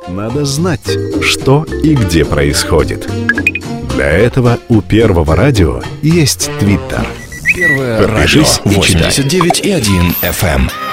Надо знать, что и где происходит. Для этого у Первого радио есть Твиттер. Первое радио 89,1 FM.